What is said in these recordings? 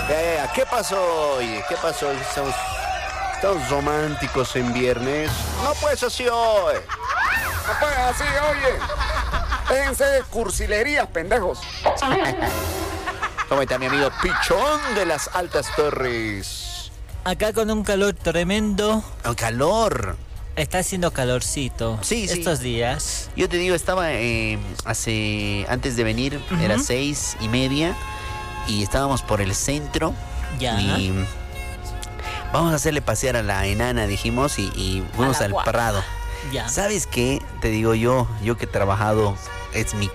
¿Qué pasó hoy? ¿Qué pasó? Estamos románticos en viernes. No puedes así hoy. No puedes así, oye. Déjense de cursilerías, pendejos. ¿Cómo está mi amigo Pichón de las Altas Torres? Acá con un calor tremendo. ¿Un calor? Está haciendo calorcito. Sí. Estos días. Yo te digo, estaba antes de venir, era 6:30 y estábamos por el centro. Ya. Y vamos a hacerle pasear a la enana, dijimos, y fuimos al Prado. Ya. ¿Sabes qué? Te digo yo que he trabajado, es mi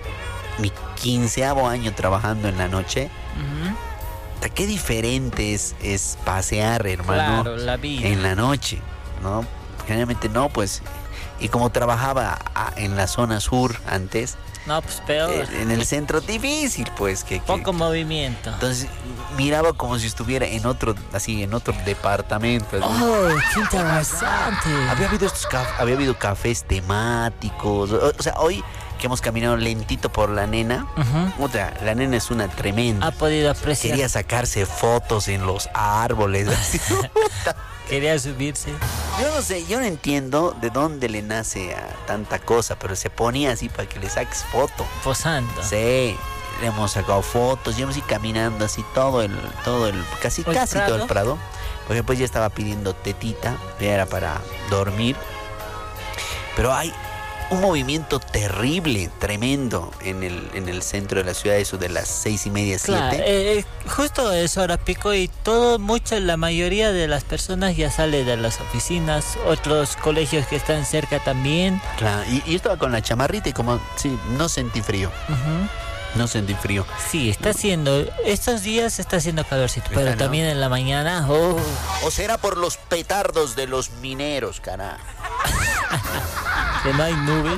15º año trabajando en la noche. Qué diferente es pasear, hermano, claro, la vida. en la noche, ¿no? Generalmente no, pues. Y como trabajaba en la zona sur antes, no, pues peor. En el centro difícil, pues. Poco movimiento. Entonces miraba como si estuviera en otro departamento. ¡Oh, qué interesante! Había habido cafés temáticos. O sea, hoy que hemos caminado lentito por la nena, la nena es una tremenda. Ha podido apreciar. Quería sacarse fotos en los árboles. Así. Quería subirse. Yo no sé, yo no entiendo de dónde le nace a tanta cosa, pero se ponía así para que le saques foto. Posando. Sí, le hemos sacado fotos, íbamos ir caminando así casi todo el Prado. Porque después ya estaba pidiendo tetita, ya era para dormir. Pero hay un movimiento terrible, tremendo en el centro de la ciudad, eso de las 6:30, 7. Claro, justo es hora pico y la mayoría de las personas ya sale de las oficinas, otros colegios que están cerca también. Claro, y yo estaba con la chamarrita y como, sí, no sentí frío. No sentí frío. Sí, estos días está haciendo calorcito, pero ¿no? también en la mañana, O será por los petardos de los mineros, carajo. Que no hay nubes.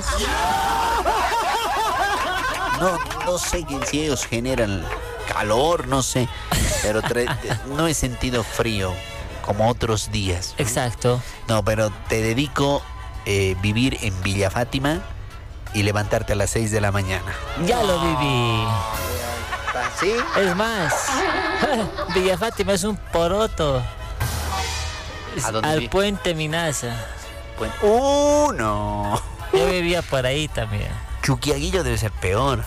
No sé si ellos generan calor, no sé, pero no he sentido frío como otros días. Exacto. No, pero te dedico vivir en Villa Fátima y levantarte a las 6 de la mañana. Ya lo viví. ¿Sí? Es más, Villa Fátima es un poroto. ¿A dónde al vive? Puente Minaza. No. Yo vivía por ahí también. Chuquiaguillo debe ser peor.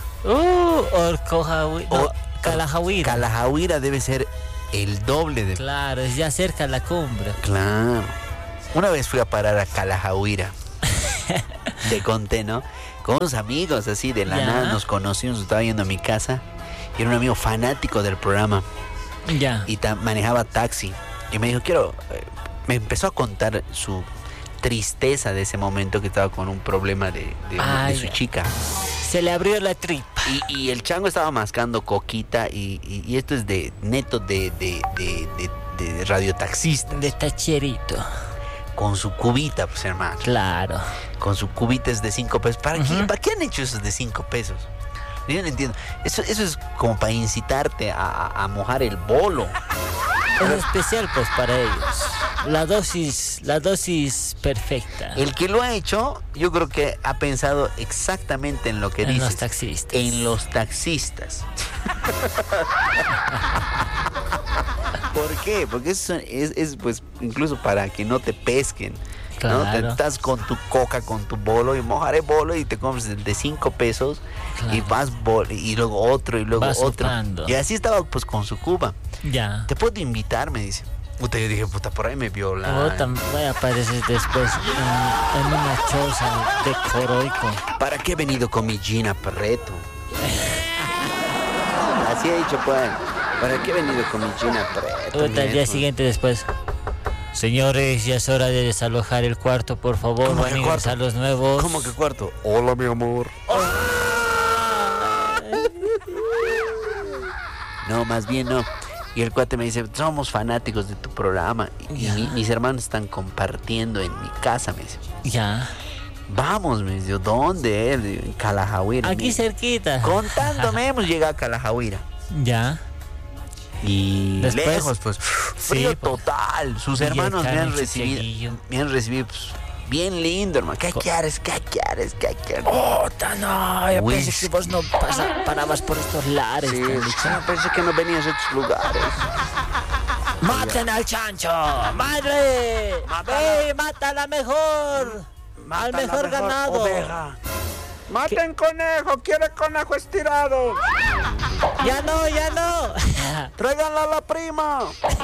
Calajahuira. Calajahuira debe ser el doble de... Claro, es ya cerca de la cumbre. Claro. Una vez fui a parar a Calajahuira. Te conté, ¿no? Con unos amigos así de la nada nos conocimos, estaba yendo a mi casa. Y era un amigo fanático del programa. Ya. Y manejaba taxi. Y me dijo, me empezó a contar su tristeza de ese momento, que estaba con un problema de su chica. Se le abrió la tripa. Y el chango estaba mascando coquita y esto es de radiotaxista. De tacherito. Con su cubita, pues, hermano. Claro. Con su cubita es de 5 pesos. ¿Para qué han hecho esos de 5 pesos? Yo no entiendo. Eso es como para incitarte a mojar el bolo. Es especial, pues, para ellos. La dosis perfecta. El que lo ha hecho, yo creo que ha pensado exactamente en lo que dices. En los taxistas. En los taxistas. ¿Por qué? Porque eso es pues incluso para que no te pesquen. Claro. ¿No? Te estás con tu coca, con tu bolo y mojar el bolo y te comes de 5 pesos. Claro. Y vas y luego otro y luego otro. Soplando. Y así estaba pues con su cuba. Ya. ¿Te puedo invitar? Me dice. Yo dije, por ahí me violan. Voy a aparecer después en una choza de Coroico. ¿Para qué he venido con mi Gina Perreto? Así he dicho, pues. ¿Para qué he venido con mi Gina Perreto? El día siguiente después. Señores, ya es hora de desalojar el cuarto, por favor. ¿Cómo van que a ingresar cuarto? los nuevos. ¿Cómo que cuarto? Hola, mi amor. No, más bien no. Y el cuate me dice, somos fanáticos de tu programa. Y mis hermanos están compartiendo en mi casa, me dice. Ya. Vamos, me dice, ¿dónde? En Calajahuira. Aquí cerquita. Contándome, hemos llegado a Calajahuira. Ya. Y después, lejos, pues, frío total. Sus hermanos me han recibido pues, Bien lindo, hermano. ¿Qué quieres? Ota, no, yo pensé Whisky. que vos no parabas por estos lares. Sí, te han dicho. pensé que no venías a estos lugares. ¡Maten al chancho! ¡Madre! ¡Ey, mátala mejor! ¡Al mejor ganado! Oveja. Maten conejo, quiere conejo estirado. ¡Ya no, ya no! Tráiganla a la prima.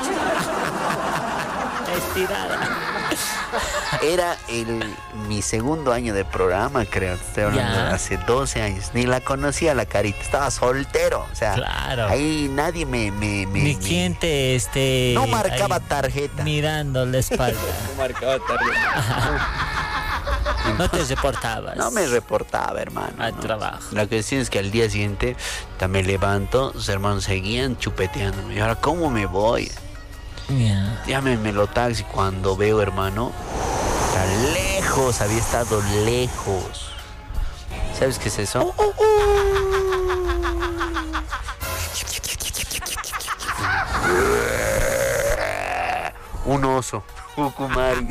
Estirada. Era mi segundo año de programa, creo. Estoy hablando de hace 12 años. Ni la conocía la carita. Estaba soltero. O sea, Claro. ahí nadie Ni quien te no marcaba ahí tarjeta. mirando la espalda. Marcaba tarjeta. No te reportabas. No me reportaba, hermano. Al ¿no? trabajo. La cuestión es que al día siguiente me levanto, los hermanos seguían chupeteándome. Y ahora, ¿cómo me voy? Ya. Llámeme lo taxi cuando veo, hermano. Está lejos, había estado lejos. ¿Sabes qué es eso? Un oso. Ucumari.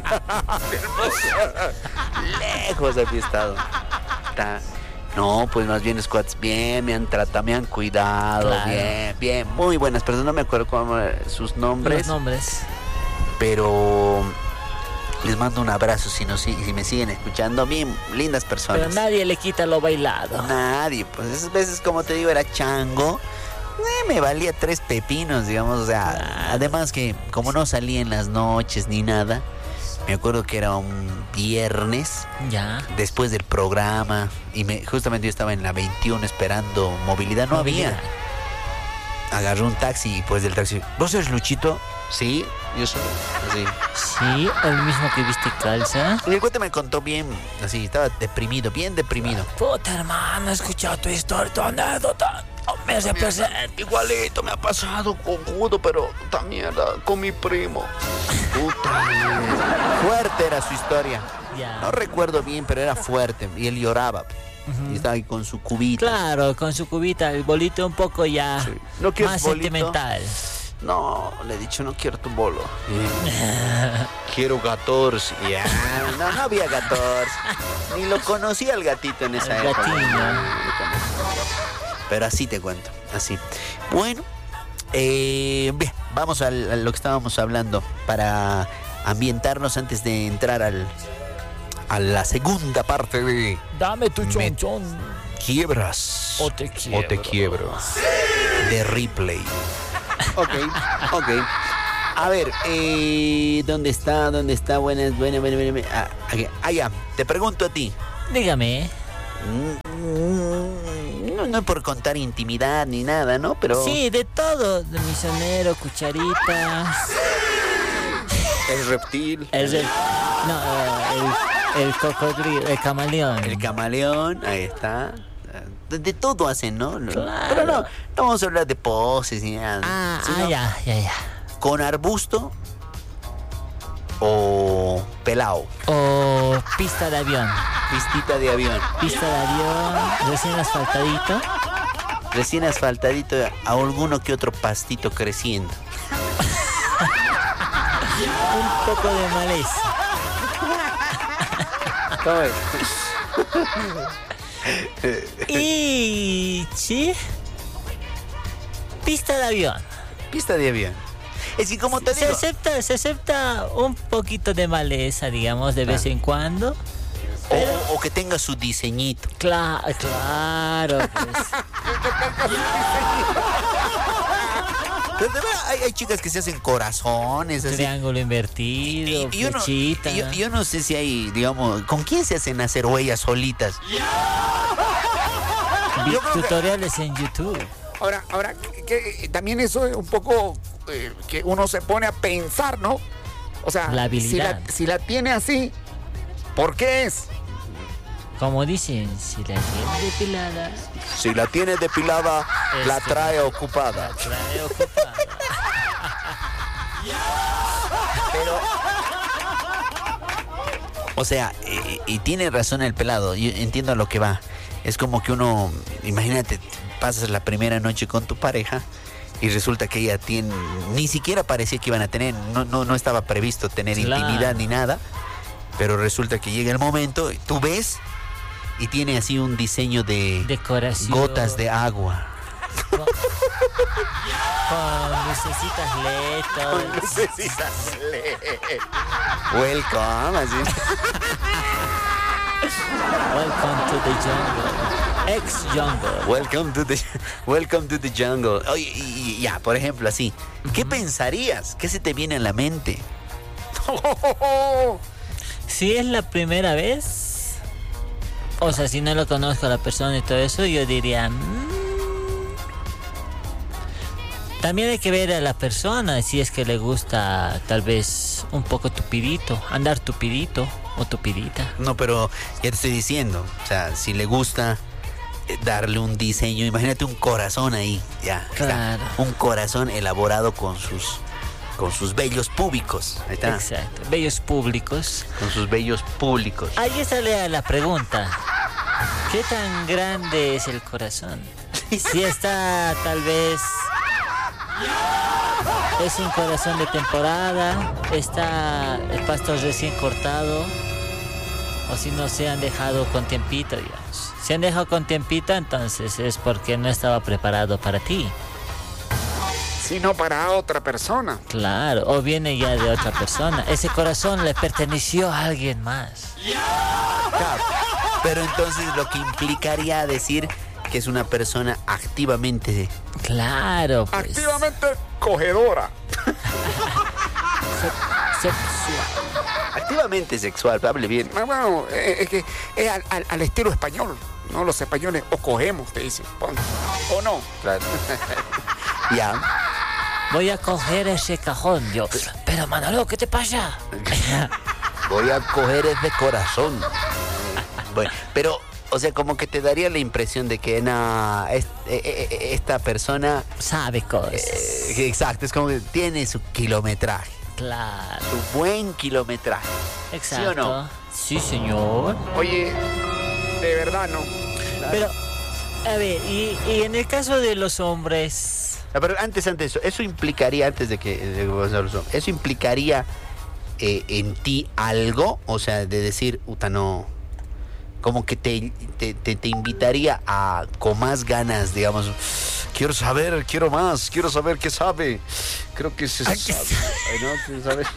Lejos había estado. No, pues más bien squats bien, me han tratado, me han cuidado, Claro. bien, muy buenas personas, no me acuerdo cómo sus nombres, Los nombres. pero les mando un abrazo si me siguen escuchando, bien lindas personas. Pero nadie le quita lo bailado. Nadie, pues esas veces, como te digo, era chango. Me valía 3 pepinos, digamos, o sea, Claro. además que como no salía en las noches ni nada, me acuerdo que era un viernes Ya. después del programa y justamente yo estaba en la 21 esperando movilidad, no había. Agarré un taxi y pues del taxi, ¿vos eres Luchito? Sí, yo soy, así. Sí, el mismo que viste calza. Y el cuate me contó bien, así, estaba deprimido, bien deprimido. Puta, hermano, he escuchado tu historia, tu anécdota. Oh, me representa. Igualito me ha pasado con Judo, pero esta mierda con mi primo. Puta, fuerte era su historia. Ya. No recuerdo bien, pero era fuerte. Y él lloraba. Y estaba ahí con su cubita. Claro, con su cubita, el bolito un poco ya Sí. ¿No quieres más bolito? sentimental. No, le he dicho, no quiero tu bolo. Quiero 14. Ya, no había 14. Ni lo conocía el gatito en esa El época. gatino. Pero así te cuento, así. Bueno, bien, vamos a lo que estábamos hablando para ambientarnos antes de entrar a la segunda parte de Dame tu Me- chonchón. Quiebras O te quiebro. o te quiebro de Ripley. Ok. A ver, ¿dónde está? Buenas. Aquí. Ya, te pregunto a ti. Dígame. No es por contar intimidad ni nada, ¿no? Pero Sí, de todo. De misionero, cucharitas. El reptil. El cocodrilo, el camaleón. el camaleón, ahí está. De todo hacen, ¿no? Claro. Pero no vamos a hablar de poses ni nada. sino Ya. ¿Con arbusto o pelao? O pista de avión. Pistita de avión. Pista de avión, recién asfaltadito. Recién asfaltadito, a alguno que otro pastito creciendo. Un poco de maleza. Y... ¿sí? Pista de avión. Pista de avión. Es que como te Se digo, acepta un poquito de maleza, digamos, de vez en cuando. o que tenga su diseñito. Claro, pues. Pero de verdad, hay chicas que se hacen corazones, así. Triángulo invertido, Y yo no- flechita. yo no sé si hay, digamos, ¿con quién se hacen hacer huellas solitas? Yo creo que- Tutoriales en YouTube. Ahora que también eso es un poco que uno se pone a pensar, ¿no? O sea, La habilidad. si la tiene así, ¿por qué es? Como dicen, si la tienes depilada, Si la tiene depilada, la Este. trae ocupada. trae ocupada. Pero, o sea, y tiene razón el pelado, yo entiendo a lo que va. Es como que uno, imagínate, pasas la primera noche con tu pareja y resulta que ella ni siquiera parecía que iban a tener, no estaba previsto tener Claro. intimidad ni nada. pero resulta que llega el momento, tú ves y tiene así un diseño de Decoración. gotas de agua. Con lucecitas LED. Welcome, así. Welcome to the jungle. Ex-jungle. Welcome to the jungle. Oye, y ya, por ejemplo, así. ¿Qué pensarías? ¿Qué se te viene a la mente? Si es la primera vez, o sea, si no lo conozco a la persona y todo eso, yo diría... También hay que ver a la persona si es que le gusta tal vez un poco tupidito, andar tupidito o tupidita. No, pero ya te estoy diciendo, o sea, si le gusta darle un diseño, imagínate un corazón ahí, ya, Claro. está, un corazón elaborado con sus vellos públicos, ahí está, Exacto, bellos públicos. con sus vellos públicos. Ahí sale la pregunta, ¿qué tan grande es el corazón? Si está tal vez... Es un corazón de temporada, está el pasto recién cortado, o si no se han dejado con tiempito, digamos. Si han dejado con tiempito, entonces es porque no estaba preparado para ti. Sino para otra persona. Claro, o viene ya de otra persona. Ese corazón le perteneció a alguien más. Claro, pero entonces lo que implicaría decir que es una persona activamente... Claro, pues. Activamente cogedora. Sexual. Activamente sexual, hable bien. Bueno, es que es al estilo español. No, los españoles o cogemos, te dicen. O no. Claro. Ya. Voy a coger ese cajón, yo. Pero Manolo, ¿qué te pasa? Voy a coger ese corazón. Bueno, pero, o sea, como que te daría la impresión de que esta persona... Sabe cosas. Exacto, es como que tiene su kilometraje. Claro. Su buen kilometraje. Exacto. ¿Sí o no? Sí, señor. Oye, de verdad no. Pero, a ver, y en el caso de los hombres... Pero antes, eso implicaría, eso implicaría en ti algo, o sea, de decir, uta, no, como que te invitaría a, con más ganas, digamos, quiero saber, quiero más, quiero saber qué sabe, creo que se sabe, ay, ¿no? ¿Qué sabe?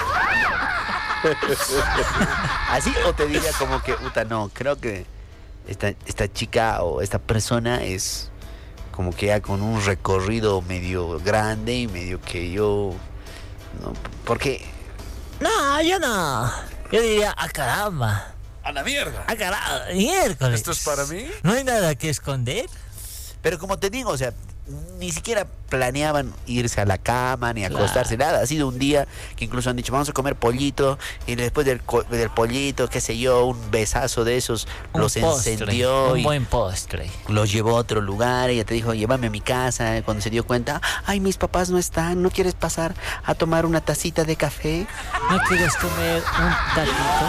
Así, o te diría como que, uta, no, creo que esta chica o esta persona es... como que ya con un recorrido medio grande y medio que yo... No, porque... No, yo no. Yo diría, ¡ah, caramba! A la mierda. ¡Ah, caramba! ¡Miércoles! ¿Esto es para mí? ¿No hay nada que esconder? Pero como te digo, o sea, ni siquiera planeaban irse a la cama ni acostarse, nada. Ha sido un día que incluso han dicho, vamos a comer pollito, y después del pollito, qué sé yo, un besazo de esos, los encendió. Un buen postre. Los llevó a otro lugar, ella te dijo, llévame a mi casa. Cuando se dio cuenta, ay, mis papás no están, ¿no quieres pasar a tomar una tacita de café? ¿No quieres comer un tatito?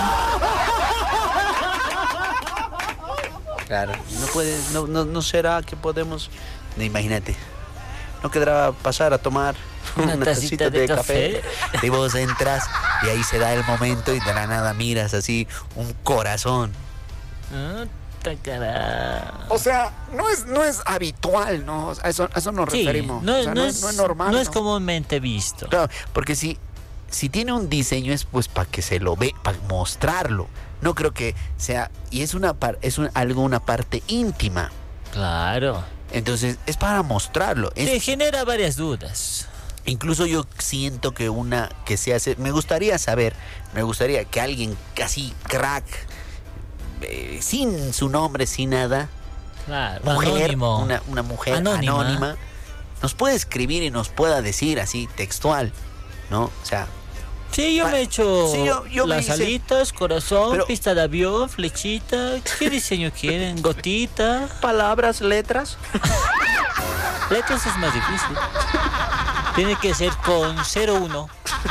Claro, no puedes, no será que podemos, imagínate, no quedará pasar a tomar una tacita de café. Y vos entras y ahí se da el momento y de la nada miras así un corazón. O sea, no es habitual, ¿no? A eso nos referimos. No, o sea, no es normal. No es comúnmente visto. Claro, porque si tiene un diseño es pues para que se lo ve, para mostrarlo. No creo que sea, y es una parte íntima. Claro. Entonces es para mostrarlo. Te genera varias dudas. Incluso yo siento que que se hace, me gustaría que alguien casi crack, sin su nombre, sin nada, claro, mujer, anónimo. una mujer anónima, nos puede escribir y nos pueda decir así textual, ¿no? O sea, sí, yo me he hecho yo me las hice... alitas, corazón, Pero... pista de avión, flechita. ¿Qué diseño quieren? ¿Gotita? palabras, letras. Letras es más difícil. Tiene que ser con 0-1.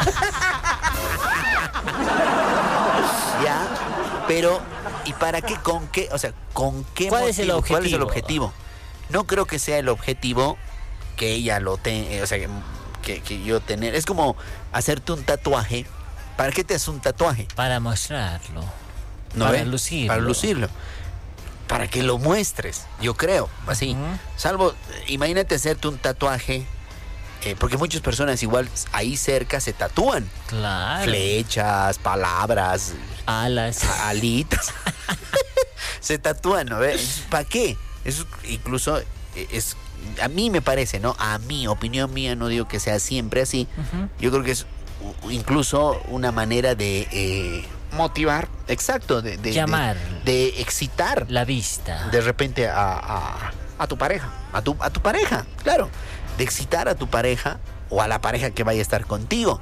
Ya, pero ¿y para qué? ¿Con qué? O sea, ¿con qué ¿Cuál motivo? es el objetivo? ¿Cuál es el objetivo? No creo que sea el objetivo que ella lo tenga, o sea, que yo tener. Es como hacerte un tatuaje ¿Para qué te haces un tatuaje? Para mostrarlo. ¿No Para ve? lucirlo. Para lucirlo. Para que lo muestres, yo creo, así. Salvo, imagínate hacerte un tatuaje, porque muchas personas igual ahí cerca se tatúan. Claro. Flechas, palabras, Alas. alitas. Se tatúan, ¿no ves? ¿Para qué? Eso incluso es, a mí me parece, ¿no? A mí, opinión mía, no digo que sea siempre así. Yo creo que es incluso una manera de Motivar. exacto, de Llamar. de excitar La vista. de repente a A tu pareja. tu pareja, claro, de excitar a tu pareja o a la pareja que vaya a estar contigo.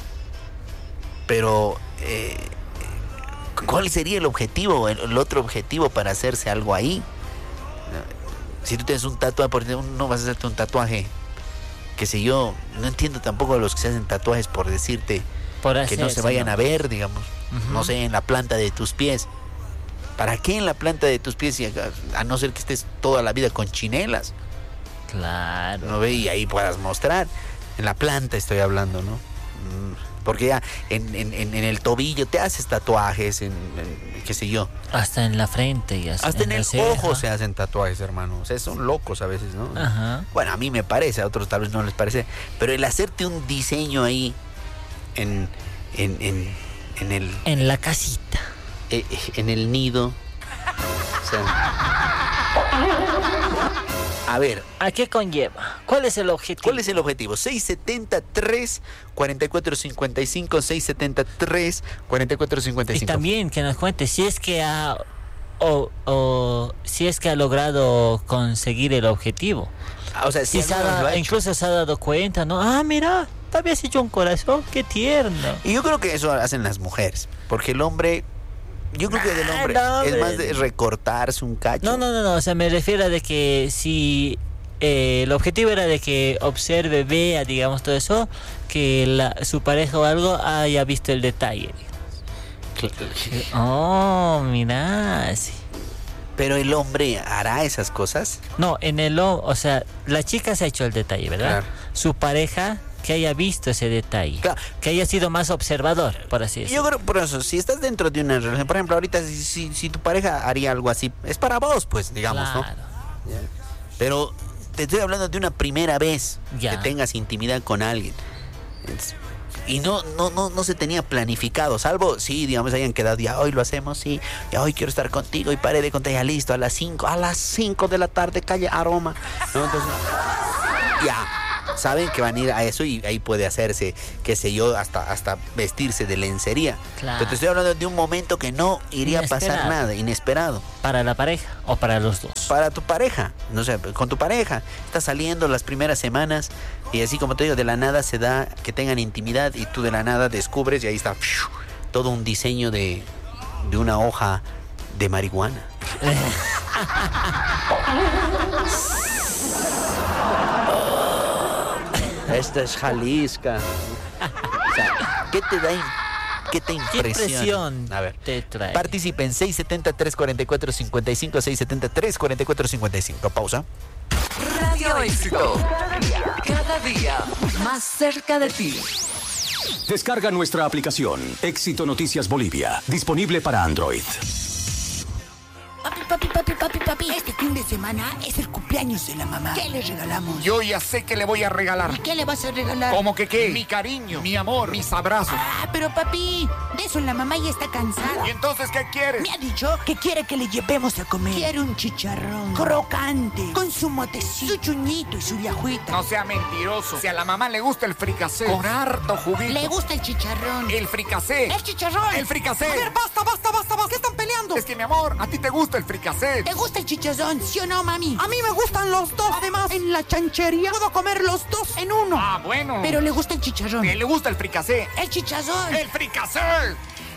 Pero ¿cuál sería el objetivo, el otro objetivo para hacerse algo ahí? Si tú tienes un tatuaje, porque no vas a hacerte un tatuaje, qué sé yo, no entiendo tampoco a los que se hacen tatuajes por decirte Por que no se hacerse, vayan a ver, digamos, no sé, en la planta de tus pies. ¿Para qué en la planta de tus pies? A no ser que estés toda la vida con chinelas, Claro. ¿no ve? Y ahí puedas mostrar. En la planta estoy hablando, ¿no? Porque ya en el tobillo te haces tatuajes, qué sé yo. Hasta en la frente y Hasta en la el ceja. ojo se hacen tatuajes, hermano. O sea, son locos a veces, ¿no? Ajá. Bueno, a mí me parece, a otros tal vez no les parece. Pero el hacerte un diseño ahí en el En la casita. en el nido. O sea, a ver, ¿A qué conlleva? ¿Cuál es el objetivo? ¿cuál es el objetivo? 673 4455 673 4455. Y también que nos cuente si es que si es que ha logrado conseguir el objetivo. O sea, Si si alguno lo ha hecho. incluso se ha dado cuenta, ¿no? Ah, mira, te habías hecho un corazón, qué tierno. Y yo creo que eso hacen las mujeres, porque el hombre, yo creo que del hombre no, es más hombre. de recortarse un cacho. No, o sea, me refiero a de que si el objetivo era de que observe, vea, digamos, todo eso, que su pareja o algo haya visto el detalle. Oh, mira, sí. Pero el hombre hará esas cosas. No, o sea, la chica se ha hecho el detalle, ¿verdad? Claro. Su pareja que haya visto ese detalle, Claro. que haya sido más observador, por así decirlo. Yo creo, por eso, si estás dentro de una relación, por ejemplo, ahorita si tu pareja haría algo así, es para vos, pues, digamos, Claro. ¿no? Ya. Pero te estoy hablando de una primera vez Ya. que tengas intimidad con alguien. Y no se tenía planificado, salvo, sí, digamos, hayan quedado, ya hoy lo hacemos, sí, ya hoy quiero estar contigo y paré de contar, ya listo, a las 5 de la tarde, calle Aroma, ¿no? Entonces, ya, saben que van a ir a eso y ahí puede hacerse, qué sé yo, hasta vestirse de lencería. Claro. Pero te estoy hablando de un momento que no iría a pasar Inesperado. nada, inesperado. ¿Para la pareja o para los dos? Para tu pareja, no sé, con tu pareja, estás saliendo las primeras semanas y así como te digo, de la nada se da que tengan intimidad y tú de la nada descubres y ahí está todo un diseño de una hoja de marihuana. Esta es Jalisca. O sea, ¿qué te da? ¿Qué te ¿Qué impresión A ver, te trae? participen 673-4455, 673-4455. Pausa. Radio Éxito. Cada día más cerca de ti. Descarga nuestra aplicación Éxito Noticias Bolivia, disponible para Android. Papi, este fin de semana es el cumpleaños de la mamá. ¿Qué le regalamos? Yo ya sé que le voy a regalar. ¿Y qué le vas a regalar? ¿Cómo que qué? Mi cariño, mi amor, mis abrazos. Ah, pero papi, de eso la mamá ya está cansada. ¿Y entonces qué quieres? Me ha dicho que quiere que le llevemos a comer. Quiere un chicharrón crocante, con su motecito, su chuñito y su yajuita. No sea mentiroso. Si a la mamá le gusta el fricasé, con harto juguito. Le gusta el chicharrón. El fricasé. El chicharrón. El fricasé. A ver, basta. ¿Qué están peleando? Es que, mi amor, a ti te gusta el fricasé. ¿Te gusta el chicharrón, sí o no, mami? A mí me gustan los dos. Además, en la chanchería puedo comer los dos en uno. Ah, bueno. Pero le gusta el chicharrón. ¿Qué le gusta el fricasé? El chicharrón. ¡El fricasé!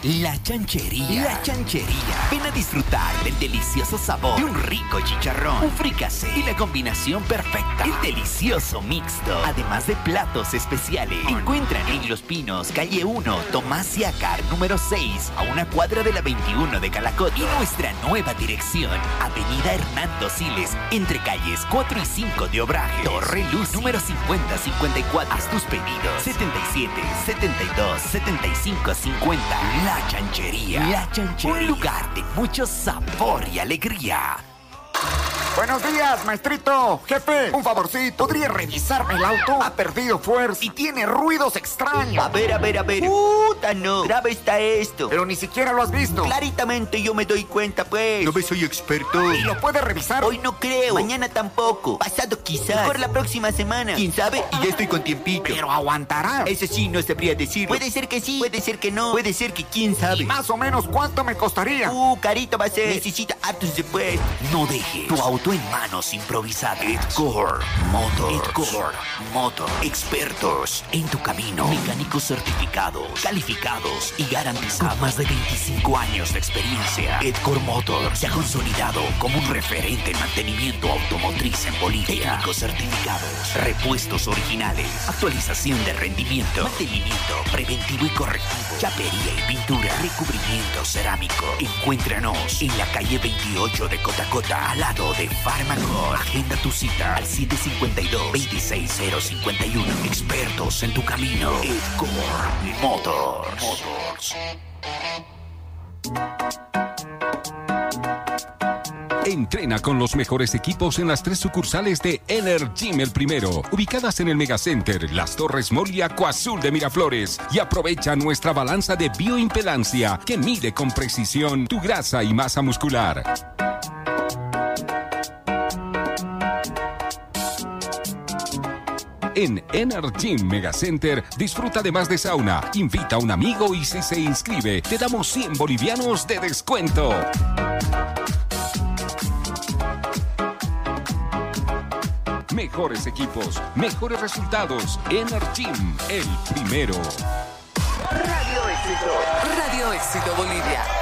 La Chanchería. La Chanchería. Ven a disfrutar del delicioso sabor de un rico chicharrón, un fricasé y la combinación perfecta. El delicioso mixto. Además de platos especiales. Encuentran en Los Pinos, calle 1, Tomás Siacar, número 6, a una cuadra de la 21 de Calacot. Y nuestra nueva dirección, Avenida Hernando Siles, entre calles 4 y 5 de Obraje. Torre Luz, número 5054. Haz tus pedidos. 77 72 75 50. La Chanchería. La Chanchería. Un lugar de mucho sabor y alegría. Buenos días, maestrito. Jefe, un favorcito. ¿Podría revisarme el auto? Ha perdido fuerza y tiene ruidos extraños. A ver. Puta, no. Grave está esto. Pero ni siquiera lo has visto. Claritamente yo me doy cuenta, pues. No me soy experto. ¿Y lo puedes revisar? Hoy no creo. Mañana tampoco. Pasado quizás. Mejor la próxima semana. ¿Quién sabe? Y ya estoy con tiempito. Pero aguantará. Eso sí, no sabría decir. Puede ser que sí, puede ser que no. Puede ser que quién sabe. ¿Y más o menos cuánto me costaría? Carito va a ser. Necesita hartos de pues. No dejes tu auto en manos improvisadas. Edcore Motor. Expertos en tu camino. Mecánicos certificados, calificados y garantizados. Con más de 25 años de experiencia, Edcore Motor se ha consolidado como un referente en mantenimiento automotriz en Bolivia. Técnicos certificados, repuestos originales, actualización de rendimiento, mantenimiento preventivo y correctivo, chapería y pintura, recubrimiento cerámico. Encuéntranos en la calle 28 de Cotacota, al lado de Farmacor. Agenda tu cita al 752-26051. Expertos en tu camino. Edcore Motors. Entrena con los mejores equipos en las 3 sucursales de Energym El Primero, ubicadas en el Megacenter, Las Torres Mall y Acuazul de Miraflores. Y aprovecha nuestra balanza de bioimpedancia que mide con precisión tu grasa y masa muscular. En Energym Megacenter disfruta además de sauna, invita a un amigo y si se inscribe te damos 100 bolivianos de descuento. Mejores equipos, mejores resultados. Energym El Primero. Radio Éxito Bolivia.